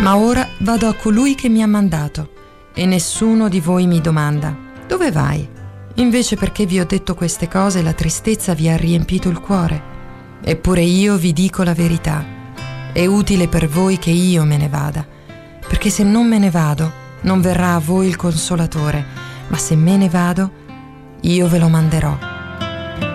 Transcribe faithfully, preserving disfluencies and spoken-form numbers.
Ma ora vado a colui che mi ha mandato, e nessuno di voi mi domanda: dove vai? Invece, perché vi ho detto queste cose, la tristezza vi ha riempito il cuore. Eppure io vi dico la verità: è utile per voi che io me ne vada, perché se non me ne vado, non verrà a voi il Consolatore, ma se me ne vado, io ve lo manderò.